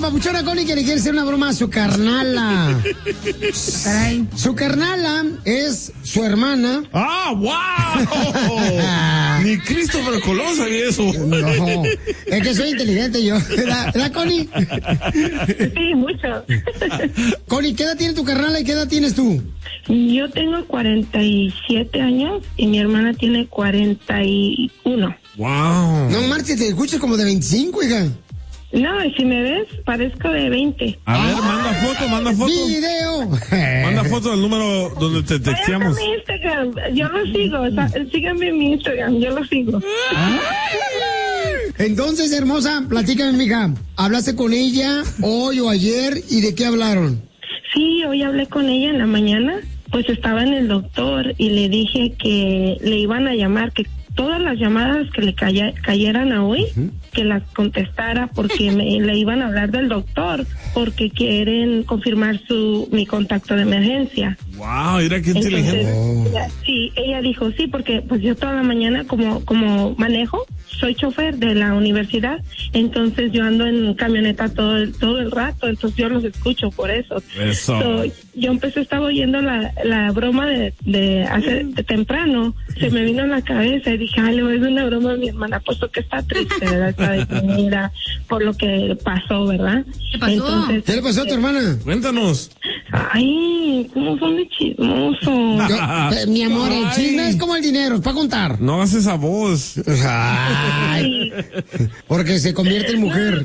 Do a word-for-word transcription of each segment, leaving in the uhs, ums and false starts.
papuchona Connie que le quiere hacer una broma a su carnala. Caray. Su carnala es su hermana. ¡Ah, wow! Ni Christopher Colón sabía eso. No, es que soy inteligente yo. ¿Verdad, ¿verdad Connie? Sí, mucho. Connie, ¿qué edad tiene tu carnala y qué edad tienes tú? Yo tengo cuarenta y siete años y mi hermana tiene cuarenta y uno. ¡Wow! No marches, te escuchas como de veinticinco, hija. No, y si me ves, parezco de veinte. A ver, manda foto, manda foto. ¡Video! Manda foto del número donde te texteamos. Váyanme a mi Instagram, yo lo sigo, o sea, síganme en mi Instagram, yo lo sigo. Entonces, hermosa, platícame, mija. ¿Hablaste con ella hoy o ayer y de qué hablaron? Sí, hoy hablé con ella en la mañana, pues estaba en el doctor y le dije que le iban a llamar, que todas las llamadas que le caya, cayeran a hoy, uh-huh. que las contestara porque me, le iban a hablar del doctor, porque quieren confirmar su mi contacto de emergencia. Wow, mira qué inteligente. Entonces, ella, sí, ella dijo sí, porque pues yo toda la mañana como como manejo, soy chofer de la universidad, entonces yo ando en camioneta todo el, todo el rato, entonces yo los escucho por eso. Eso. So, yo empecé, estaba oyendo la, la broma de, de hace de temprano, se me vino a la cabeza y dije, ay, le voy a hacer una broma a mi hermana, puesto que está triste, ¿verdad? Está deprimida por lo que pasó, ¿verdad? ¿Qué pasó? Entonces, ¿Qué le pasó a tu hermana? Cuéntanos. Ay, ¿cómo son de chismosos? Yo, eh, mi amor, el chisme es como el dinero, es para contar. No haces esa voz. Ay, porque se convierte en mujer.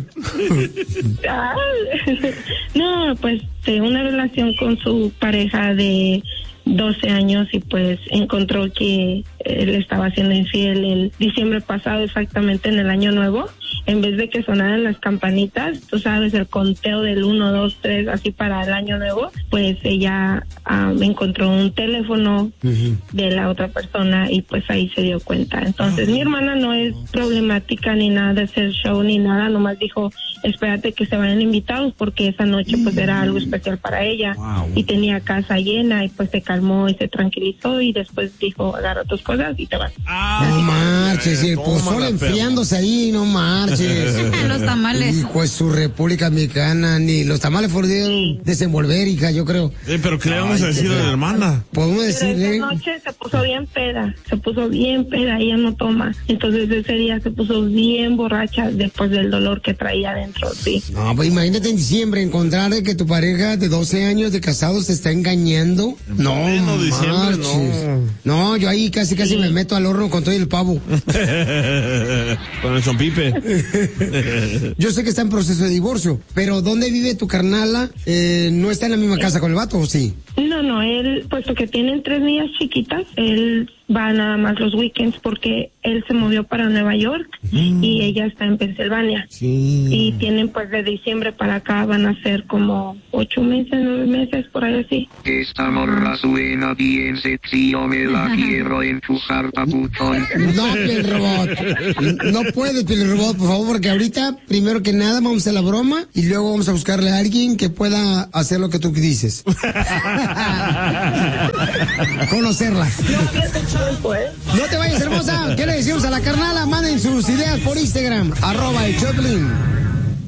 No, pues de una relación con su pareja de doce años y pues encontró que él estaba siendo infiel el diciembre pasado, exactamente en el año nuevo. En vez de que sonaran las campanitas, tú sabes, el conteo del uno, dos, tres, así para el año nuevo, pues ella um, encontró un teléfono uh-huh. de la otra persona y pues ahí se dio cuenta. Entonces, uh-huh. mi hermana no es problemática ni nada de hacer show ni nada, nomás dijo, espérate que se vayan invitados porque esa noche pues era algo especial para ella. Wow. Y tenía casa llena y pues se calmó y se tranquilizó y después dijo, agarra tus cosas y te vas. Ah, no marches, y el pozole enfriándose ahí, no marches. Los tamales. Hijo de su República Mexicana, ni los tamales pudieron sí. desenvolver, hija, yo creo. Eh, pero ¿qué le vamos a decir a la hermana? Podemos decirle. Esa noche se puso bien peda, se puso bien peda, ella no toma. Entonces ese día se puso bien borracha después del dolor que traía adentro, sí. No, pues imagínate en diciembre encontrar que tu pareja de doce años de casados te está engañando. No, no, diciembre, no. No, yo ahí casi casi sí. me meto al horno con todo el pavo. Con el chompipe. Yo sé que está en proceso de divorcio, pero ¿dónde vive tu carnala? Eh, ¿No está en la misma casa con el vato o sí? No, no, él, puesto que tienen tres niñas chiquitas, él va nada más los weekends porque él se movió para Nueva York mm. y ella está en Pensilvania. Sí. Y tienen pues de diciembre para acá van a ser como ocho meses, nueve meses, por ahí así. Esta morra suena bien sexy, yo me la quiero empujar, papuchón. No, Piel Robot. No puede, Piel Robot, por favor, porque ahorita, primero que nada, vamos a hacer la broma y luego vamos a buscarle a alguien que pueda hacer lo que tú dices. Conocerla. No te vayas, hermosa. ¿Qué le decimos a la carnala? Manden sus ideas por Instagram. Arroba el Choplin.